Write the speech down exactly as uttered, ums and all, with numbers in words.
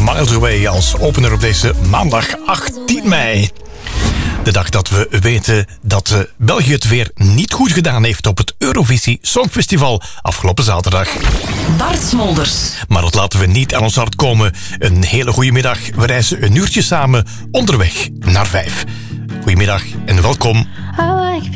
Miles Away als opener op deze maandag achttien mei. De dag dat we weten dat uh, België het weer niet goed gedaan heeft op het Eurovisie Songfestival afgelopen zaterdag. Bart Smolders. Maar dat laten we niet aan ons hart komen. Een hele goede middag. We reizen een uurtje samen onderweg naar vijf. Goedemiddag en welkom.